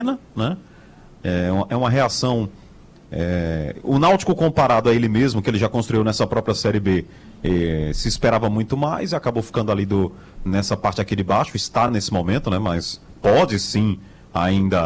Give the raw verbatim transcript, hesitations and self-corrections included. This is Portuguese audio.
né? É uma, é uma reação... É, o Náutico, comparado a ele mesmo, que ele já construiu nessa própria Série B, é, se esperava muito mais e acabou ficando ali do, nessa parte aqui de baixo, está nesse momento, né? Mas pode sim ainda